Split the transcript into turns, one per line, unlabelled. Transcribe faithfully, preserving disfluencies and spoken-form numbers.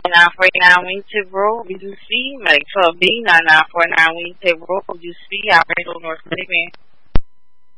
nine four nine Wingtip Road, B U C, Medic twelve B, nine nine four nine Wingtip Road, B U C, operator North Michigan.